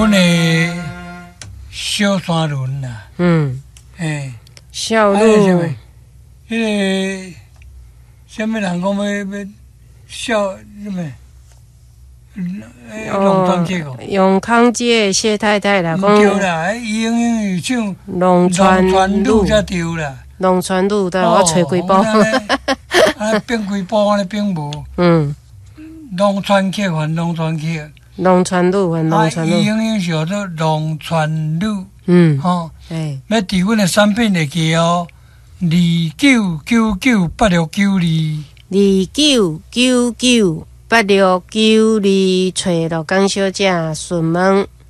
阮的小山轮啦， 小路， 迄个什么人讲要小什么？龙川街哦， 永康街谢太太啦， 讲对啦，伊永有唱龙川路才对啦。 龙川路的我找几部， 变几部安尼变无。龙川客还龙川客。 龙川路还龙川路。 伊永远是做龙川路。要伫阮的产品会记哦，29998692。 29998692，找罗江小姐询问。